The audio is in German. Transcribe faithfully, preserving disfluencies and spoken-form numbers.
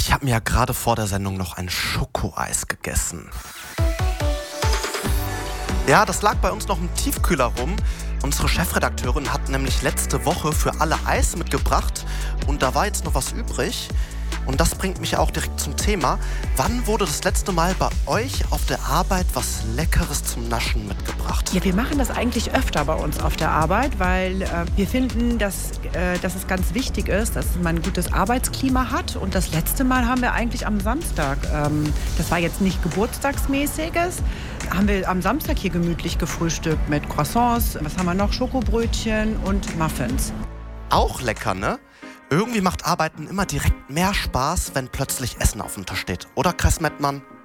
Ich habe mir ja gerade vor der Sendung noch ein Schokoeis gegessen. Ja, das lag bei uns noch im Tiefkühler rum. Unsere Chefredakteurin hat nämlich letzte Woche für alle Eis mitgebracht und da war jetzt noch was übrig. Und das bringt mich auch direkt zum Thema. Wann wurde das letzte Mal bei euch auf der Arbeit was Leckeres zum Naschen mitgebracht? Ja, wir machen das eigentlich öfter bei uns auf der Arbeit, weil äh, wir finden, dass, äh, dass es ganz wichtig ist, dass man ein gutes Arbeitsklima hat. Und das letzte Mal haben wir eigentlich am Samstag, ähm, das war jetzt nicht Geburtstagsmäßiges, haben wir am Samstag hier gemütlich gefrühstückt mit Croissants, was haben wir noch, Schokobrötchen und Muffins. Auch lecker, ne? Irgendwie macht Arbeiten immer direkt mehr Spaß, wenn plötzlich Essen auf dem Tisch steht. Oder, Chris Mettmann?